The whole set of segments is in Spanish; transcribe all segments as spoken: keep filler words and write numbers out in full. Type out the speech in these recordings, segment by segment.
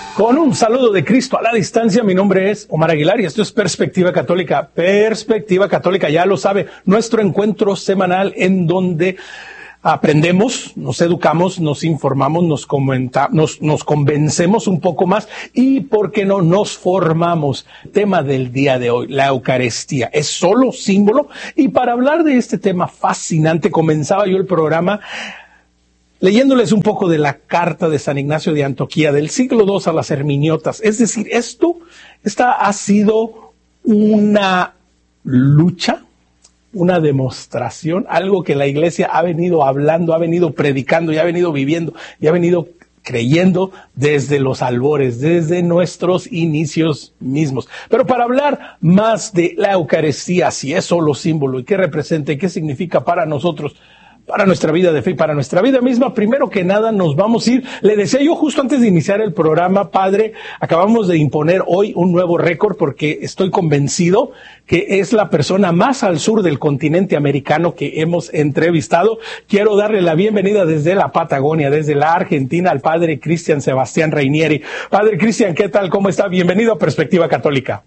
Con un saludo de Cristo a la distancia, mi nombre es Omar Aguilar y esto es Perspectiva Católica. Perspectiva Católica, ya lo sabe, nuestro encuentro semanal en donde aprendemos, nos educamos, nos informamos, nos, comenta, nos, nos convencemos un poco más y, ¿por qué no?, nos formamos. Tema del día de hoy, la Eucaristía. ¿Es solo símbolo? Y para hablar de este tema fascinante, comenzaba yo el programa leyéndoles un poco de la carta de San Ignacio de Antioquía del siglo segundo a las Herminiotas. Es decir, esto, esta ha sido una lucha, una demostración, algo que la Iglesia ha venido hablando, ha venido predicando y ha venido viviendo y ha venido creyendo desde los albores, desde nuestros inicios mismos. Pero para hablar más de la Eucaristía, si es solo símbolo y qué representa y qué significa para nosotros, para nuestra vida de fe y para nuestra vida misma, primero que nada nos vamos a ir. Le decía yo justo antes de iniciar el programa, Padre, acabamos de imponer hoy un nuevo récord porque estoy convencido que es la persona más al sur del continente americano que hemos entrevistado. Quiero darle la bienvenida desde la Patagonia, desde la Argentina, al Padre Cristian Sebastián Reinieri. Padre Cristian, ¿qué tal? ¿Cómo está? Bienvenido a Perspectiva Católica.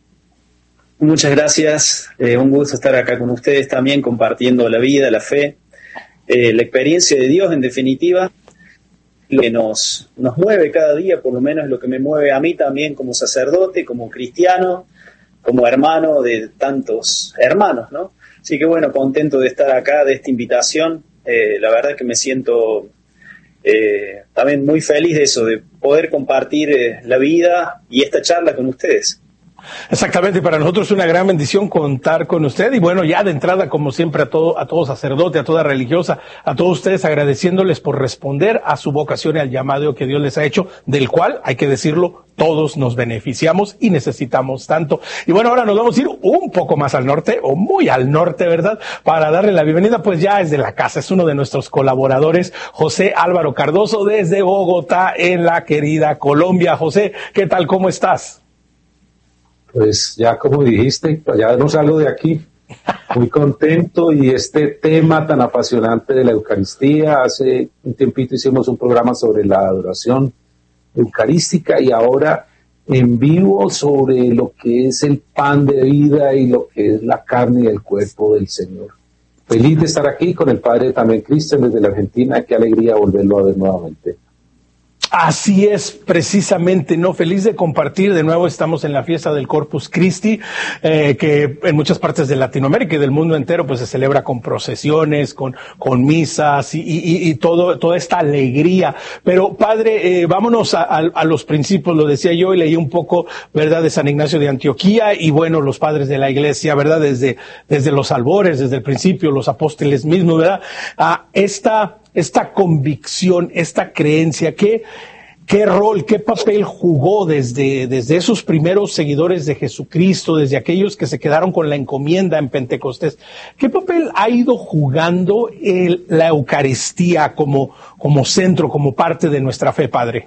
Muchas gracias. Eh, un gusto estar acá con ustedes también compartiendo la vida, la fe. Eh, la experiencia de Dios, en definitiva, lo que nos, nos mueve cada día, por lo menos lo que me mueve a mí también como sacerdote, como cristiano, como hermano de tantos hermanos, ¿no? Así que bueno, contento de estar acá, de esta invitación. Eh, la verdad que me siento eh, también muy feliz de eso, de poder compartir eh, la vida y esta charla con ustedes. Exactamente, para nosotros es una gran bendición contar con usted y bueno, ya de entrada, como siempre, a todo, a todo sacerdote, a toda religiosa, a todos ustedes agradeciéndoles por responder a su vocación y al llamado que Dios les ha hecho, del cual, hay que decirlo, todos nos beneficiamos y necesitamos tanto. Y bueno, ahora nos vamos a ir un poco más al norte, o muy al norte, ¿verdad? Para darle la bienvenida, pues ya es de la casa, es uno de nuestros colaboradores, José Álvaro Cardoso, desde Bogotá, en la querida Colombia. José, ¿qué tal? ¿Cómo estás? Pues ya como dijiste, ya no salgo de aquí, muy contento, y este tema tan apasionante de la Eucaristía, hace un tiempito hicimos un programa sobre la adoración eucarística y ahora en vivo sobre lo que es el pan de vida y lo que es la carne y el cuerpo del Señor. Feliz de estar aquí con el Padre también Cristian desde la Argentina, qué alegría volverlo a ver nuevamente. Así es, precisamente, ¿no? Feliz de compartir. De nuevo estamos en la fiesta del Corpus Christi, eh, que en muchas partes de Latinoamérica y del mundo entero pues se celebra con procesiones, con, con misas y, y, y todo, toda esta alegría. Pero, Padre, eh, vámonos a, a, a los principios, lo decía yo y leí un poco, ¿verdad?, de San Ignacio de Antioquía y bueno, los padres de la Iglesia, ¿verdad?, desde, desde los albores, desde el principio, los apóstoles mismos, ¿verdad?, a esta esta convicción, esta creencia, ¿qué, qué rol, qué papel jugó desde, desde esos primeros seguidores de Jesucristo, desde aquellos que se quedaron con la encomienda en Pentecostés? ¿Qué papel ha ido jugando el, la Eucaristía como, como centro, como parte de nuestra fe, Padre?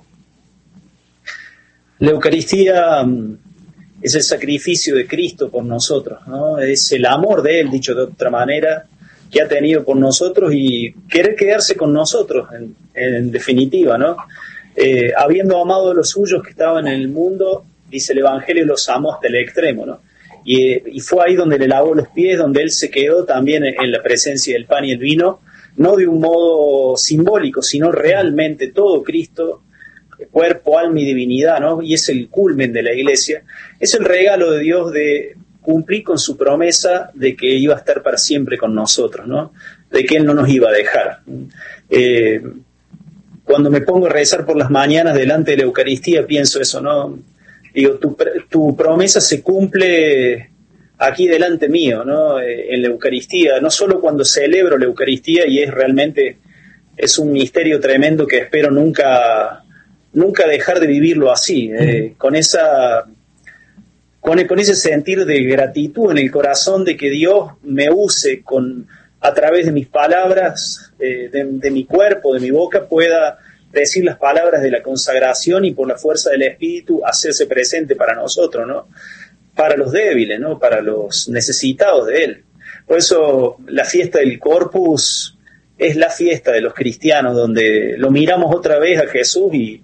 La Eucaristía es el sacrificio de Cristo por nosotros, ¿no? Es el amor de Él, dicho de otra manera, que ha tenido por nosotros y querer quedarse con nosotros, en, en definitiva, ¿no? Eh, habiendo amado a los suyos que estaban en el mundo, dice el Evangelio, los amó hasta el extremo, ¿no? Y, eh, y fue ahí donde le lavó los pies, donde Él se quedó también en, en la presencia del pan y el vino, no de un modo simbólico, sino realmente todo Cristo, cuerpo, alma y divinidad, ¿no? Y es el culmen de la Iglesia, es el regalo de Dios de cumplir con su promesa de que iba a estar para siempre con nosotros, ¿no? De que Él no nos iba a dejar. Eh, cuando me pongo a rezar por las mañanas delante de la Eucaristía, pienso eso, ¿no? Digo, tu, tu promesa se cumple aquí delante mío, ¿no? Eh, en la Eucaristía, no solo cuando celebro la Eucaristía, y es realmente, es un misterio tremendo que espero nunca, nunca dejar de vivirlo así, eh, con esa... Con, con ese sentir de gratitud en el corazón de que Dios me use con, a través de mis palabras, eh, de, de mi cuerpo, de mi boca, pueda decir las palabras de la consagración y por la fuerza del Espíritu hacerse presente para nosotros, ¿no? Para los débiles, ¿no? Para los necesitados de Él. Por eso la fiesta del Corpus es la fiesta de los cristianos, donde lo miramos otra vez a Jesús y,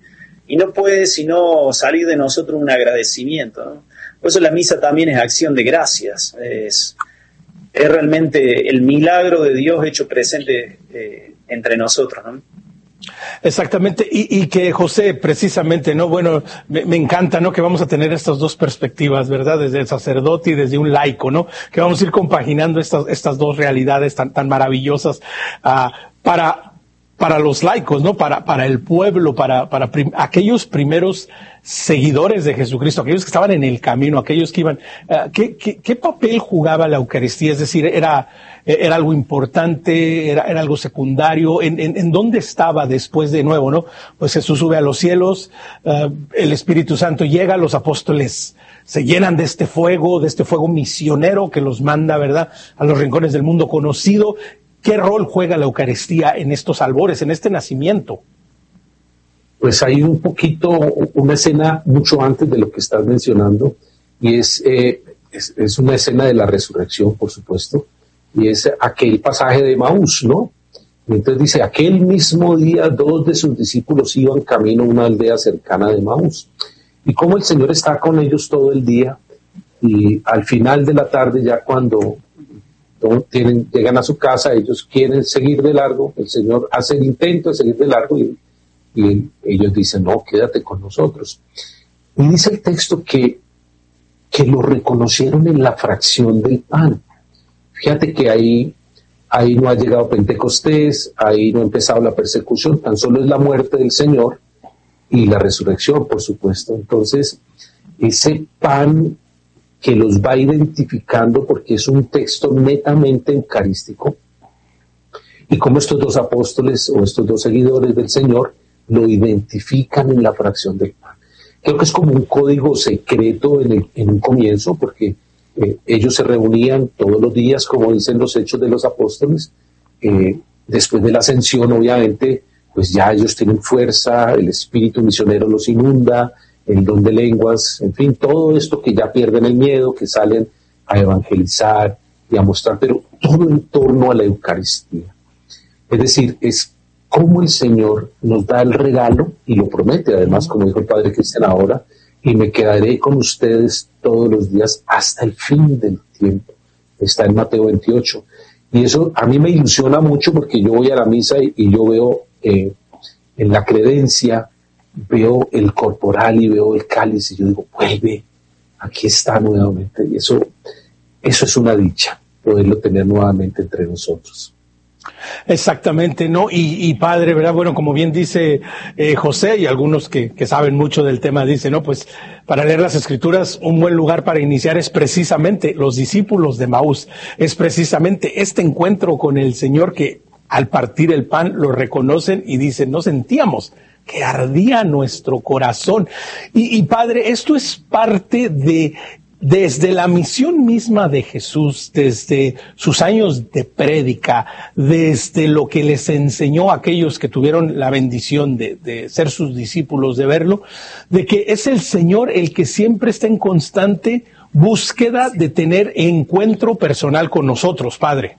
y no puede sino salir de nosotros un agradecimiento, ¿no? Por eso la misa también es acción de gracias, es, es realmente el milagro de Dios hecho presente eh, entre nosotros, ¿no? Exactamente, y, y que José, precisamente, ¿no? Bueno, me, me encanta, ¿no? Que vamos a tener estas dos perspectivas, ¿verdad? Desde el sacerdote y desde un laico, ¿no? Que vamos a ir compaginando estas, estas dos realidades tan, tan maravillosas, uh, para, para los laicos, ¿no? Para, para el pueblo, para, para prim- aquellos primeros seguidores de Jesucristo, aquellos que estaban en el camino, aquellos que iban, uh, ¿qué, qué, qué papel jugaba la Eucaristía? Es decir, era, era algo importante, era, era algo secundario, ¿En, en, en dónde estaba después de nuevo, no? Pues Jesús sube a los cielos, uh, el Espíritu Santo llega, los apóstoles se llenan de este fuego, de este fuego misionero que los manda, ¿verdad?, a los rincones del mundo conocido. ¿Qué rol juega la Eucaristía en estos albores, en este nacimiento? Pues hay un poquito, una escena mucho antes de lo que estás mencionando, y es, eh, es, es una escena de la resurrección, por supuesto, y es aquel pasaje de Maús, ¿no? Y entonces dice, aquel mismo día dos de sus discípulos iban camino a una aldea cercana de Maús, y como el Señor está con ellos todo el día, y al final de la tarde, ya cuando tienen, llegan a su casa, ellos quieren seguir de largo, el Señor hace el intento de seguir de largo, y Y ellos dicen, no, quédate con nosotros. Y dice el texto que, que lo reconocieron en la fracción del pan. Fíjate que ahí, ahí no ha llegado Pentecostés, ahí no ha empezado la persecución, tan solo es la muerte del Señor y la resurrección, por supuesto. Entonces, ese pan que los va identificando, porque es un texto netamente eucarístico, y como estos dos apóstoles o estos dos seguidores del Señor lo identifican en la fracción del pan. Creo que es como un código secreto en, el, en un comienzo, porque eh, ellos se reunían todos los días, como dicen los Hechos de los Apóstoles. Eh, después de la ascensión, obviamente, pues ya ellos tienen fuerza, el espíritu misionero los inunda, el don de lenguas, en fin, todo esto que ya pierden el miedo, que salen a evangelizar y a mostrar, pero todo en torno a la Eucaristía. Es decir, es cómo el Señor nos da el regalo, y lo promete, además, como dijo el Padre Cristian ahora, y me quedaré con ustedes todos los días hasta el fin del tiempo. Está en Mateo veintiocho. Y eso a mí me ilusiona mucho, porque yo voy a la misa y, y yo veo eh, en la credencia, veo el corporal y veo el cáliz, y yo digo, vuelve, aquí está nuevamente. Y eso, eso es una dicha, poderlo tener nuevamente entre nosotros. Exactamente, ¿no? Y, y padre, ¿verdad? Bueno, como bien dice eh, José, y algunos que, que saben mucho del tema dicen, ¿no? Pues para leer las Escrituras, un buen lugar para iniciar es precisamente los discípulos de Maús, es precisamente este encuentro con el Señor que al partir el pan lo reconocen y dicen, no sentíamos que ardía nuestro corazón. Y, y padre, esto es parte de... Desde la misión misma de Jesús, desde sus años de prédica, desde lo que les enseñó a aquellos que tuvieron la bendición de, de ser sus discípulos, de verlo, de que es el Señor el que siempre está en constante búsqueda de tener encuentro personal con nosotros, Padre.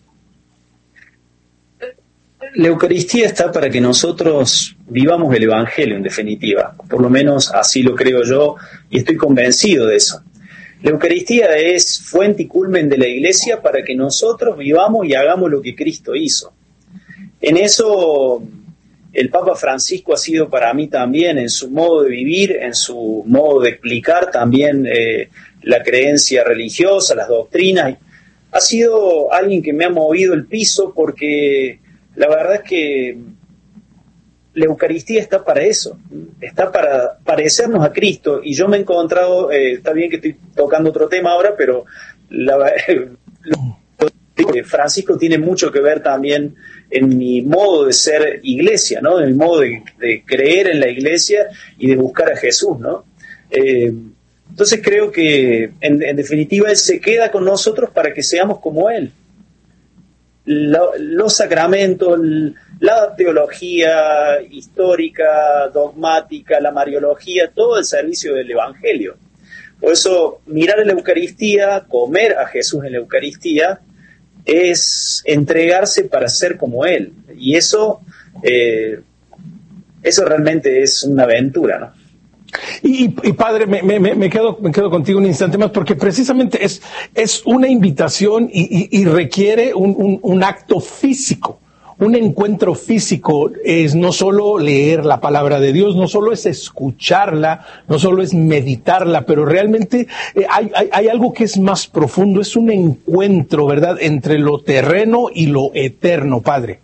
La Eucaristía está para que nosotros vivamos el Evangelio, en definitiva. Por lo menos así lo creo yo y estoy convencido de eso. La Eucaristía es fuente y culmen de la Iglesia para que nosotros vivamos y hagamos lo que Cristo hizo. En eso el Papa Francisco ha sido para mí también, en su modo de vivir, en su modo de explicar también eh, la creencia religiosa, las doctrinas. Ha sido alguien que me ha movido el piso, porque la verdad es que la Eucaristía está para eso, está para parecernos a Cristo, y yo me he encontrado, eh, está bien que estoy tocando otro tema ahora, pero la, eh, Francisco tiene mucho que ver también en mi modo de ser iglesia, ¿no? En mi modo de, de creer en la iglesia y de buscar a Jesús, ¿no? Eh, entonces creo que en, en definitiva Él se queda con nosotros para que seamos como Él. La, los sacramentos, la teología histórica, dogmática, la mariología, todo el servicio del Evangelio. Por eso, mirar en la Eucaristía, comer a Jesús en la Eucaristía, es entregarse para ser como Él. Y eso, eh, eso realmente es una aventura, ¿no? Y, y, y padre, me, me, me, quedo, me quedo contigo un instante más, porque precisamente es, es una invitación y, y, y requiere un, un, un acto físico. Un encuentro físico es no solo leer la palabra de Dios, no solo es escucharla, no solo es meditarla, pero realmente eh, hay, hay, hay algo que es más profundo, es un encuentro, ¿verdad?, entre lo terreno y lo eterno, padre.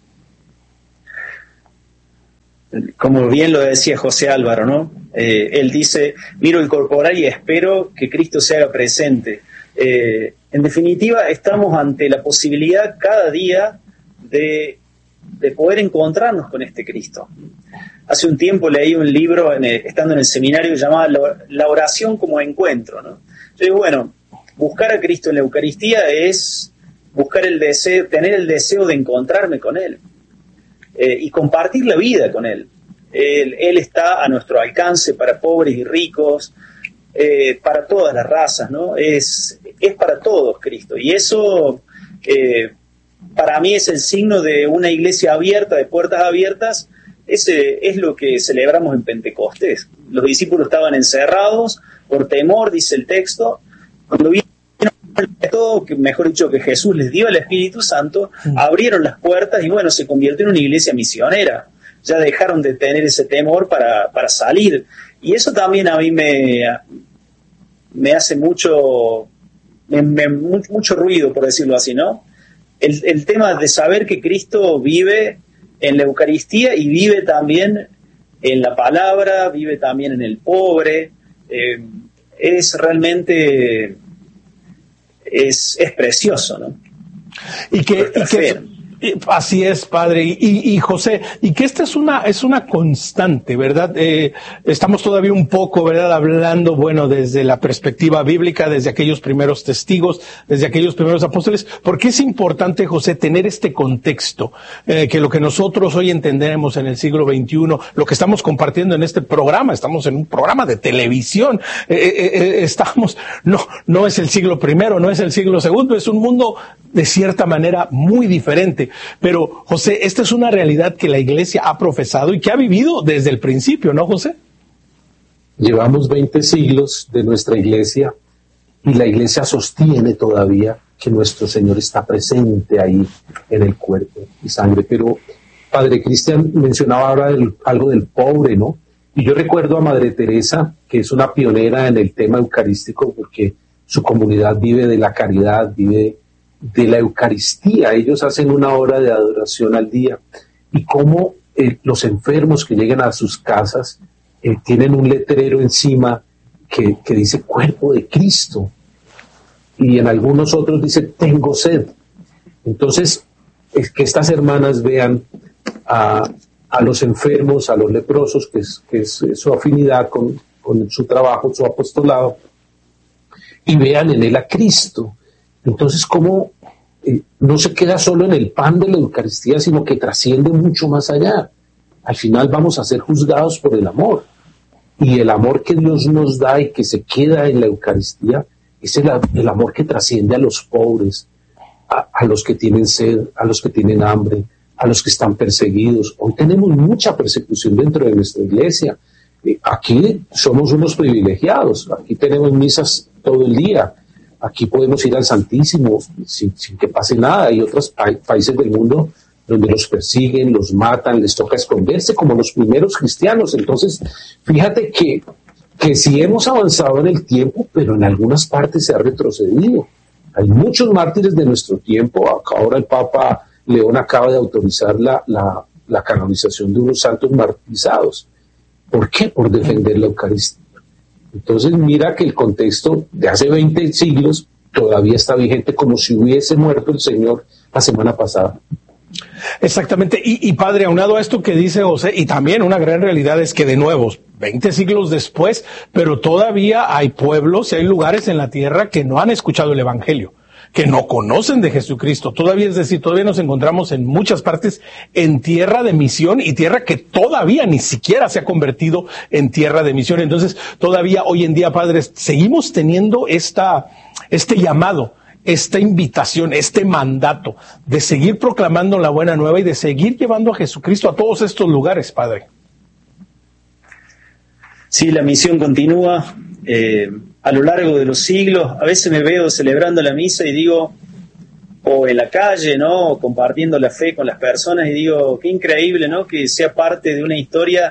Como bien lo decía José Álvaro, ¿no? Eh, él dice, miro el corporal y espero que Cristo se haga presente. Eh, en definitiva, estamos ante la posibilidad cada día de, de poder encontrarnos con este Cristo. Hace un tiempo leí un libro, en el, estando en el seminario, llamado La oración como encuentro, ¿no? Yo digo, bueno, buscar a Cristo en la Eucaristía es buscar el deseo, tener el deseo de encontrarme con Él. Eh, y compartir la vida con Él. Él. Él está a nuestro alcance para pobres y ricos, eh, para todas las razas, ¿no? Es, es para todos Cristo. Y eso, eh, para mí, es el signo de una iglesia abierta, de puertas abiertas. Ese es lo que celebramos en Pentecostés. Los discípulos estaban encerrados por temor, dice el texto. Cuando vino todo, que mejor dicho, que Jesús les dio el Espíritu Santo, mm. abrieron las puertas y bueno, se convirtió en una iglesia misionera. Ya dejaron de tener ese temor para, para salir. Y eso también a mí me, me hace mucho, me, me, mucho ruido, por decirlo así, ¿no? El, el tema de saber que Cristo vive en la Eucaristía y vive también en la palabra, vive también en el pobre, eh, es realmente... Es, es precioso, ¿no? Y que, y que y, así es, padre. Y, y, y José, y que esta es una, es una constante, ¿verdad? Eh, estamos todavía un poco, ¿verdad?, hablando, bueno, desde la perspectiva bíblica, desde aquellos primeros testigos, desde aquellos primeros apóstoles. Porque es importante, José, tener este contexto, eh, que lo que nosotros hoy entendemos en el siglo veintiuno, lo que estamos compartiendo en este programa, estamos en un programa de televisión, eh, eh, eh, estamos, no, no es el siglo primero, no es el siglo segundo, es un mundo de cierta manera muy diferente. Pero, José, esta es una realidad que la Iglesia ha profesado y que ha vivido desde el principio, ¿no, José? Llevamos veinte siglos de nuestra Iglesia y la Iglesia sostiene todavía que nuestro Señor está presente ahí en el cuerpo y sangre. Pero Padre Cristian mencionaba ahora el, algo del pobre, ¿no? Y yo recuerdo a Madre Teresa, que es una pionera en el tema eucarístico, porque su comunidad vive de la caridad, vive de la Eucaristía. Ellos hacen una hora de adoración al día. Y cómo eh, los enfermos que llegan a sus casas eh, tienen un letrero encima que, que dice cuerpo de Cristo. Y en algunos otros dice tengo sed. Entonces, es que estas hermanas vean a, a los enfermos, a los leprosos, que es, que es su afinidad con, con su trabajo, su apostolado, y vean en él a Cristo. Entonces, ¿cómo eh, no se queda solo en el pan de la Eucaristía, sino que trasciende mucho más allá? Al final vamos a ser juzgados por el amor. Y el amor que Dios nos da y que se queda en la Eucaristía es el, el amor que trasciende a los pobres, a, a los que tienen sed, a los que tienen hambre, a los que están perseguidos. Hoy tenemos mucha persecución dentro de nuestra iglesia. Eh, aquí somos unos privilegiados. Aquí tenemos misas todo el día. Aquí podemos ir al Santísimo sin, sin que pase nada. Hay otros pa- países del mundo donde los persiguen, los matan, les toca esconderse como los primeros cristianos. Entonces, fíjate que, que sí hemos avanzado en el tiempo, pero en algunas partes se ha retrocedido. Hay muchos mártires de nuestro tiempo. Ahora el Papa León acaba de autorizar la, la, la canonización de unos santos martirizados. ¿Por qué? Por defender la Eucaristía. Entonces mira que el contexto de hace veinte siglos todavía está vigente, como si hubiese muerto el Señor la semana pasada. Exactamente, y, y padre, aunado a esto que dice José, y también una gran realidad es que de nuevo, veinte siglos después, pero todavía hay pueblos y hay lugares en la tierra que no han escuchado el Evangelio, que no conocen de Jesucristo. Todavía, es decir, todavía nos encontramos en muchas partes en tierra de misión y tierra que todavía ni siquiera se ha convertido en tierra de misión. Entonces, todavía hoy en día, padres, seguimos teniendo esta, este llamado, esta invitación, este mandato de seguir proclamando la buena nueva y de seguir llevando a Jesucristo a todos estos lugares, padre. Sí, la misión continúa eh, a lo largo de los siglos. A veces me veo celebrando la misa y digo, o en la calle, ¿no? Compartiendo la fe con las personas y digo, qué increíble, ¿no? Que sea parte de una historia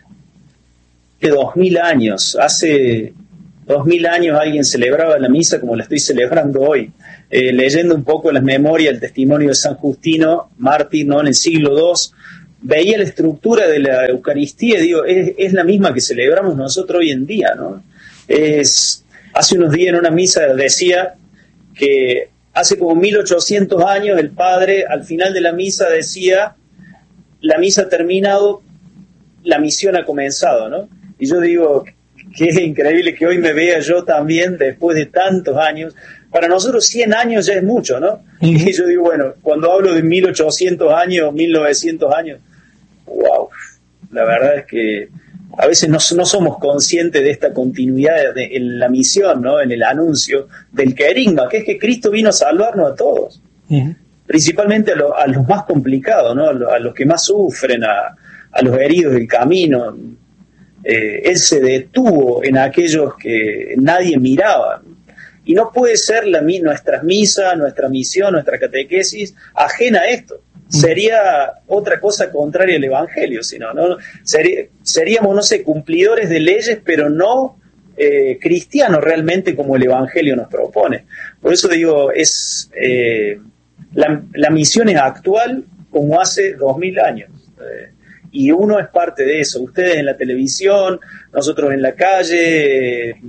de dos mil años. Hace dos mil años alguien celebraba la misa como la estoy celebrando hoy. Eh, leyendo un poco las memorias, el testimonio de San Justino, mártir, ¿no? En el siglo segundo, veía la estructura de la Eucaristía y digo, es, es la misma que celebramos nosotros hoy en día, ¿no? Es, hace unos días en una misa decía que hace como mil ochocientos años el padre al final de la misa decía, la misa ha terminado, la misión ha comenzado, ¿no? Y yo digo, qué increíble que hoy me vea yo también después de tantos años. Para nosotros cien años ya es mucho, ¿no? Uh-huh. Y yo digo, bueno, cuando hablo de mil ochocientos años, mil novecientos años, wow, la verdad es que a veces no, no somos conscientes de esta continuidad de, en la misión, ¿no? En el anuncio del querigma, que es que Cristo vino a salvarnos a todos, uh-huh. Principalmente a, lo, a los más complicados, ¿no? A, lo, a los que más sufren, a, a los heridos del camino. Eh, él se detuvo en aquellos que nadie miraba. Y no puede ser la, nuestra misa, nuestra misión, nuestra catequesis ajena a esto. Sería otra cosa contraria al Evangelio, sino, ¿no? Sería, seríamos, no sé, cumplidores de leyes, pero no eh, cristianos realmente como el Evangelio nos propone. Por eso digo, es eh, la, la misión es actual como hace dos mil años. Eh, y uno es parte de eso. Ustedes en la televisión, nosotros en la calle, eh,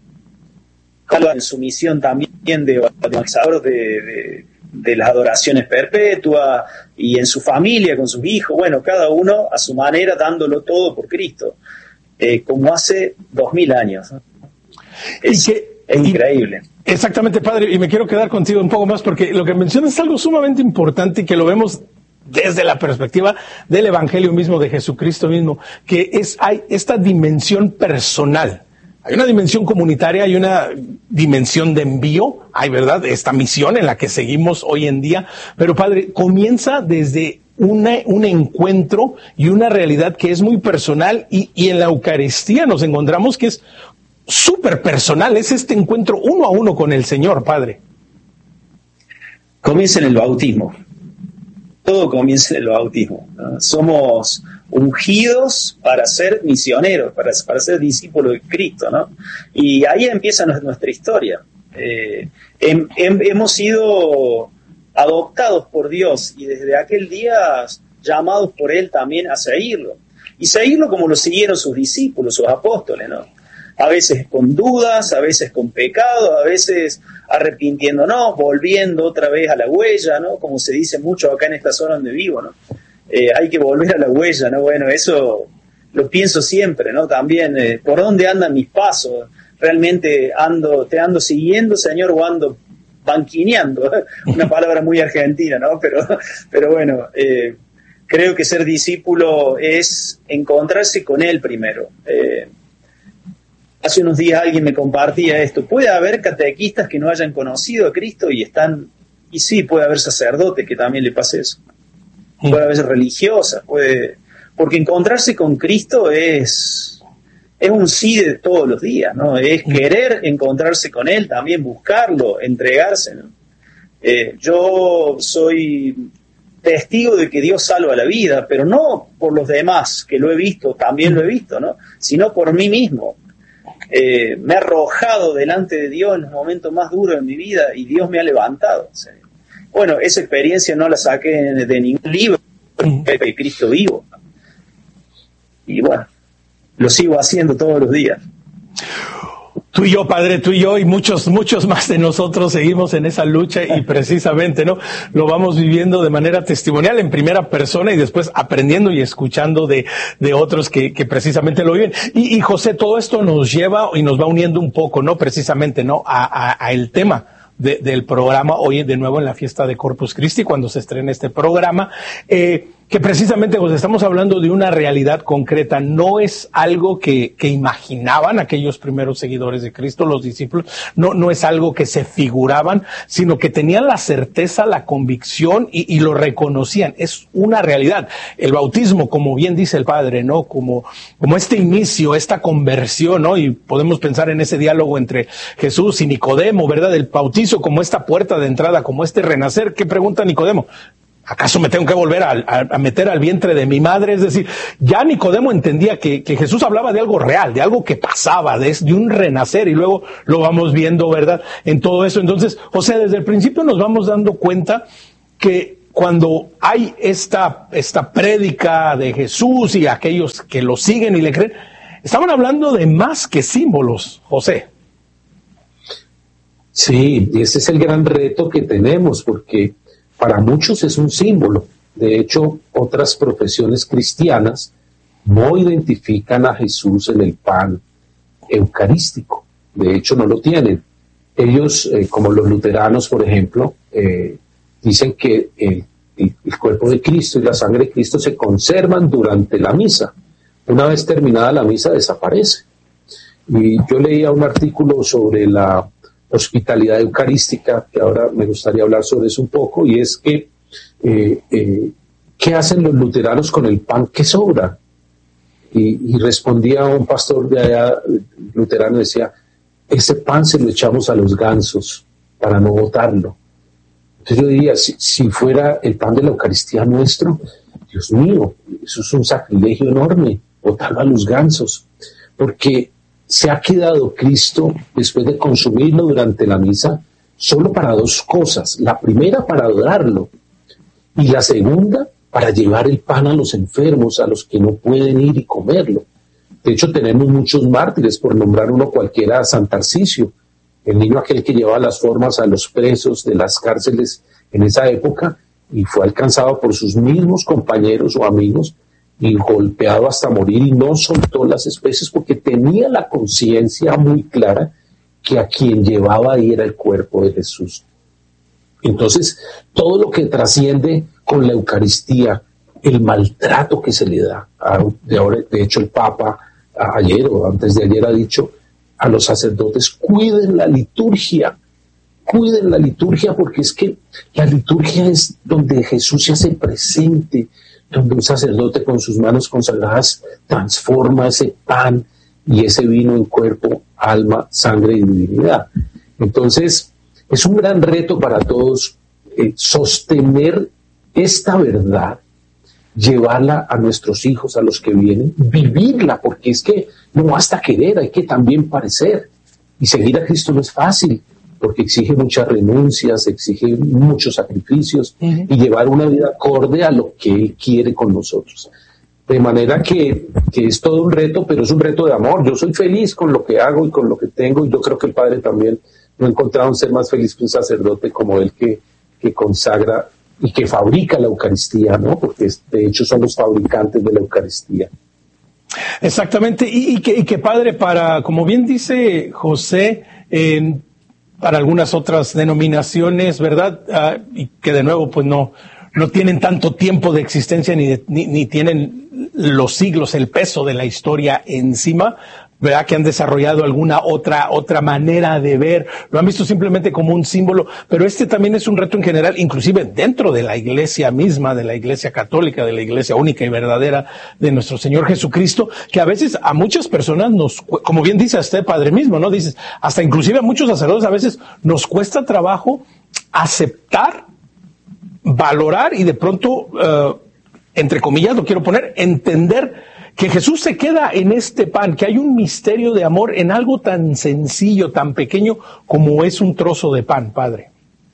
en su misión también de organizador de, de, de las adoraciones perpetuas y en su familia, con sus hijos, bueno, cada uno a su manera dándolo todo por Cristo, eh, como hace dos mil años. Es, y que, es increíble. Y, exactamente, padre, y me quiero quedar contigo un poco más porque lo que mencionas es algo sumamente importante y que lo vemos desde la perspectiva del Evangelio mismo, de Jesucristo mismo, que es hay esta dimensión personal. Hay una dimensión comunitaria, hay una dimensión de envío, hay, ¿verdad?, esta misión en la que seguimos hoy en día. Pero, padre, comienza desde una, un encuentro y una realidad que es muy personal y, y en la Eucaristía nos encontramos que es súper personal, es este encuentro uno a uno con el Señor, padre. Comienza en el bautismo. Todo comienza en el bautismo, ¿no? Somos ungidos para ser misioneros, para, para ser discípulos de Cristo, ¿no? Y ahí empieza nuestra historia. Eh, hem, hem, hemos sido adoptados por Dios y desde aquel día llamados por Él también a seguirlo. Y seguirlo como lo siguieron sus discípulos, sus apóstoles, ¿no? A veces con dudas, a veces con pecado, a veces arrepintiéndonos, volviendo otra vez a la huella, ¿no? Como se dice mucho acá en esta zona donde vivo, ¿no? Eh, hay que volver a la huella, ¿no? Bueno, eso lo pienso siempre, ¿no? También, eh, ¿por dónde andan mis pasos? ¿Realmente ando, te ando siguiendo, Señor, o ando banquineando? Una palabra muy argentina, ¿no? Pero, pero bueno, eh, creo que ser discípulo es encontrarse con Él primero. Eh, hace unos días alguien me compartía esto. ¿Puede haber catequistas que no hayan conocido a Cristo y están...? Y sí, puede haber sacerdotes que también le pase eso. Puede haber religiosas, puede... Porque encontrarse con Cristo es, es un sí de todos los días, ¿no? Es querer encontrarse con Él, también buscarlo, entregarse, ¿no? Eh, yo soy testigo de que Dios salva la vida, pero no por los demás, que lo he visto, también lo he visto, ¿no? Sino por mí mismo. Eh, me he arrojado delante de Dios en los momentos más duros de mi vida y Dios me ha levantado, ¿sí? Bueno, esa experiencia no la saqué de ningún libro, de Cristo vivo. Y bueno, lo sigo haciendo todos los días. Tú y yo, padre, tú y yo y muchos, muchos más de nosotros seguimos en esa lucha y precisamente, ¿no? Lo vamos viviendo de manera testimonial en primera persona y después aprendiendo y escuchando de, de otros que, que precisamente lo viven. Y, y José, todo esto nos lleva y nos va uniendo un poco, ¿no? Precisamente, ¿no? A, a, a el tema de, del programa hoy de nuevo en la fiesta de Corpus Christi, cuando se estrena este programa. Eh, que precisamente pues, estamos hablando de una realidad concreta, no es algo que, que imaginaban aquellos primeros seguidores de Cristo, los discípulos, no, no es algo que se figuraban, sino que tenían la certeza, la convicción y, y lo reconocían, es una realidad. El bautismo, como bien dice el Padre, ¿no? Como, como este inicio, esta conversión, ¿no? Y podemos pensar en ese diálogo entre Jesús y Nicodemo, ¿verdad? El bautizo como esta puerta de entrada, como este renacer. ¿Qué pregunta Nicodemo? ¿Acaso me tengo que volver a, a, a meter al vientre de mi madre? Es decir, ya Nicodemo entendía que, que Jesús hablaba de algo real, de algo que pasaba, de, de un renacer, y luego lo vamos viendo, ¿verdad? En todo eso. Entonces, o sea, desde el principio nos vamos dando cuenta que cuando hay esta, esta prédica de Jesús y aquellos que lo siguen y le creen, estaban hablando de más que símbolos, José. Sí, y ese es el gran reto que tenemos, porque para muchos es un símbolo. De hecho, otras profesiones cristianas no identifican a Jesús en el pan eucarístico. De hecho, no lo tienen. Ellos, eh, como los luteranos, por ejemplo, eh, dicen que el, el, el cuerpo de Cristo y la sangre de Cristo se conservan durante la misa. Una vez terminada la misa, desaparece. Y yo leía un artículo sobre la hospitalidad eucarística, que ahora me gustaría hablar sobre eso un poco, y es que eh, eh, ¿qué hacen los luteranos con el pan que sobra? Y, y respondía un pastor de allá, luterano, decía, ese pan se lo echamos a los gansos para no botarlo. Entonces yo diría, si, si fuera el pan de la Eucaristía nuestro, Dios mío, eso es un sacrilegio enorme, botarlo a los gansos, porque se ha quedado Cristo, después de consumirlo durante la misa, solo para dos cosas. La primera, para adorarlo, y la segunda, para llevar el pan a los enfermos, a los que no pueden ir y comerlo. De hecho, tenemos muchos mártires, por nombrar uno cualquiera, San Tarcisio, el niño aquel que llevaba las formas a los presos de las cárceles en esa época, y fue alcanzado por sus mismos compañeros o amigos, y golpeado hasta morir, y no soltó las especies porque tenía la conciencia muy clara que a quien llevaba ahí era el cuerpo de Jesús. Entonces, todo lo que trasciende con la Eucaristía, el maltrato que se le da, a, de, ahora, de hecho el Papa a, ayer o antes de ayer ha dicho a los sacerdotes, cuiden la liturgia, cuiden la liturgia, porque es que la liturgia es donde Jesús se hace presente, donde un sacerdote con sus manos consagradas transforma ese pan y ese vino en cuerpo, alma, sangre y divinidad. Entonces, es un gran reto para todos eh, sostener esta verdad, llevarla a nuestros hijos, a los que vienen, vivirla, porque es que no basta querer, hay que también parecer. Y seguir a Cristo no es fácil, porque exige muchas renuncias, exige muchos sacrificios, uh-huh. y llevar una vida acorde a lo que Él quiere con nosotros. De manera que, que es todo un reto, pero es un reto de amor. Yo soy feliz con lo que hago y con lo que tengo, y yo creo que el Padre también no ha encontrado un ser más feliz que un sacerdote como él que, que consagra y que fabrica la Eucaristía, ¿no? Porque de hecho son los fabricantes de la Eucaristía. Exactamente, y, y, que, y que Padre, para, como bien dice José, eh, para algunas otras denominaciones, ¿verdad? Uh, y que de nuevo, pues no, no tienen tanto tiempo de existencia ni, de, ni, ni tienen los siglos, el peso de la historia encima, ¿verdad? Que han desarrollado alguna otra, otra manera de ver, lo han visto simplemente como un símbolo, pero este también es un reto en general, inclusive dentro de la iglesia misma, de la iglesia católica, de la iglesia única y verdadera de nuestro Señor Jesucristo, que a veces a muchas personas nos, como bien dice este Padre mismo, ¿no? Dices, hasta inclusive a muchos sacerdotes a veces nos cuesta trabajo aceptar, valorar y de pronto, uh, entre comillas lo quiero poner, entender que Jesús se queda en este pan, que hay un misterio de amor en algo tan sencillo, tan pequeño como es un trozo de pan, Padre.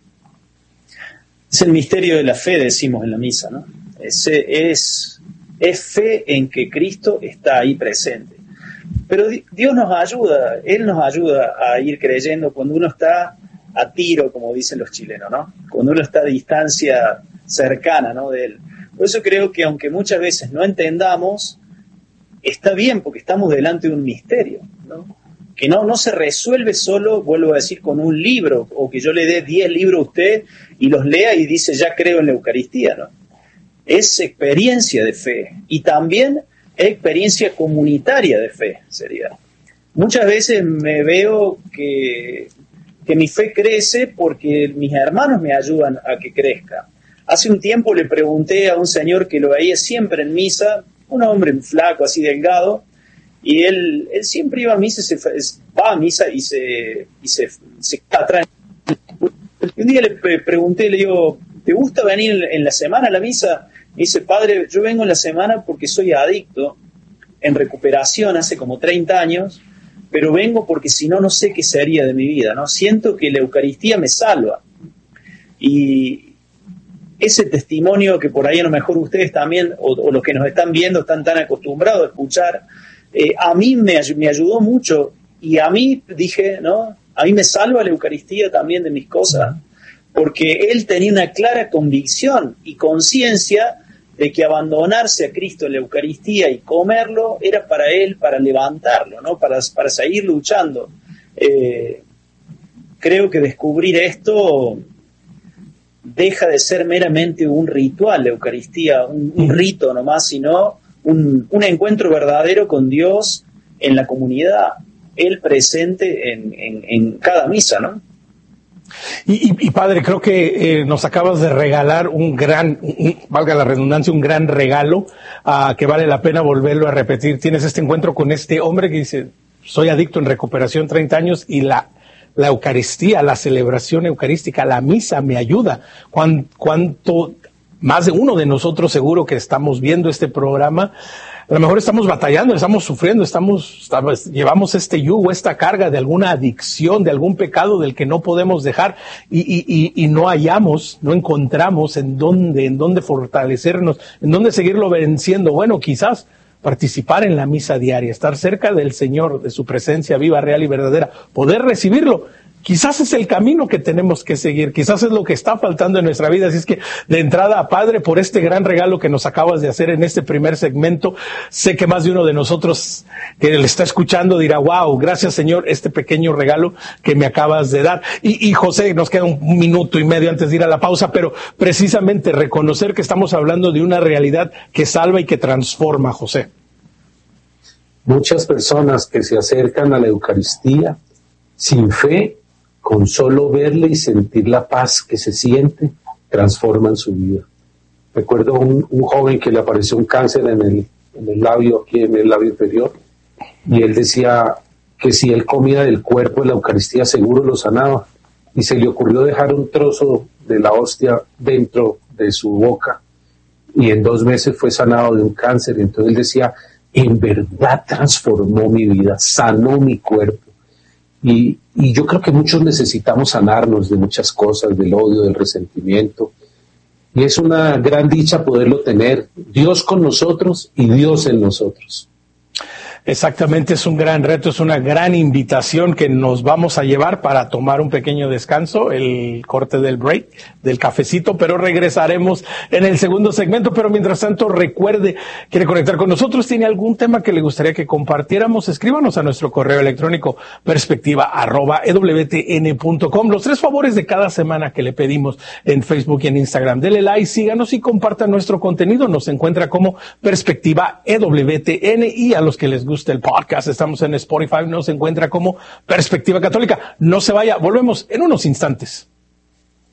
Es el misterio de la fe, decimos en la misa, ¿no? Es, es, es fe en que Cristo está ahí presente. Pero Dios nos ayuda, Él nos ayuda a ir creyendo cuando uno está a tiro, como dicen los chilenos, ¿no? Cuando uno está a distancia cercana, ¿no? de Él. Por eso creo que aunque muchas veces no entendamos, está bien, porque estamos delante de un misterio, ¿no? Que no, no se resuelve solo, vuelvo a decir, con un libro, o que yo le dé diez libros a usted y los lea y dice, ya creo en la Eucaristía, ¿no? es experiencia de fe y también experiencia comunitaria de fe, sería. Muchas veces me veo que, que mi fe crece porque mis hermanos me ayudan a que crezca. Hace un tiempo le pregunté a un señor que lo veía siempre en misa, un hombre flaco, así delgado, y él, él siempre iba a misa, se, va a misa y se, y se, se atrae. Y un día le pregunté, le digo, ¿te gusta venir en la semana a la misa? Me dice, padre, yo vengo en la semana porque soy adicto, en recuperación hace como treinta años, pero vengo porque si no, no sé qué sería de mi vida, ¿no? Siento que la Eucaristía me salva. Y ese testimonio que por ahí a lo mejor ustedes también, o, o los que nos están viendo, están tan acostumbrados a escuchar, eh, a mí me, me ayudó mucho. Y a mí, dije, ¿no? A mí me salva la Eucaristía también de mis cosas, porque él tenía una clara convicción y conciencia de que abandonarse a Cristo en la Eucaristía y comerlo era para él, para levantarlo, ¿no? Para, para seguir luchando. Eh, creo que descubrir esto deja de ser meramente un ritual, la Eucaristía, un, un rito nomás, sino un, un encuentro verdadero con Dios en la comunidad, Él presente en, en, en cada misa, ¿no? Y, y, y padre, creo que eh, nos acabas de regalar un gran, un, valga la redundancia, un gran regalo uh, que vale la pena volverlo a repetir. Tienes este encuentro con este hombre que dice, soy adicto en recuperación treinta años y la, la Eucaristía, la celebración eucarística, la misa me ayuda. ¿Cuán, cuánto, más de uno de nosotros seguro que estamos viendo este programa, a lo mejor estamos batallando, estamos sufriendo, estamos, estamos, llevamos este yugo, esta carga de alguna adicción, de algún pecado del que no podemos dejar y, y, y, y no hallamos, no encontramos en dónde, en dónde fortalecernos, en dónde seguirlo venciendo. Bueno, quizás participar en la misa diaria, estar cerca del Señor, de su presencia viva, real y verdadera, poder recibirlo. Quizás es el camino que tenemos que seguir, quizás es lo que está faltando en nuestra vida. Así es que, de entrada, Padre, por este gran regalo que nos acabas de hacer en este primer segmento, sé que más de uno de nosotros que le está escuchando dirá, wow, gracias Señor, este pequeño regalo que me acabas de dar. Y, y José, nos queda un minuto y medio antes de ir a la pausa, pero precisamente reconocer que estamos hablando de una realidad que salva y que transforma, José. Muchas personas que se acercan a la Eucaristía sin fe, con solo verle y sentir la paz que se siente, transforman su vida. Recuerdo un, un joven que le apareció un cáncer en el, en el labio, aquí en el labio inferior, y él decía que si él comía del cuerpo de la Eucaristía seguro lo sanaba, y se le ocurrió dejar un trozo de la hostia dentro de su boca, y en dos meses fue sanado de un cáncer. Entonces él decía, en verdad transformó mi vida, sanó mi cuerpo. Y, y yo creo que muchos necesitamos sanarnos de muchas cosas, del odio, del resentimiento. Y es una gran dicha poderlo tener, Dios con nosotros y Dios en nosotros. Exactamente, es un gran reto, es una gran invitación que nos vamos a llevar para tomar un pequeño descanso, el corte del break, del cafecito, pero regresaremos en el segundo segmento. Pero mientras tanto, recuerde, quiere conectar con nosotros, tiene algún tema que le gustaría que compartiéramos, escríbanos a nuestro correo electrónico perspectiva arroba e w t n punto com. Los tres favores de cada semana que le pedimos en Facebook y en Instagram. Dele like, síganos y compartan nuestro contenido. Nos encuentra como Perspectiva E W T N, y a los que les gusta el podcast, estamos en Spotify, nos encuentra como Perspectiva Católica. No se vaya, volvemos en unos instantes.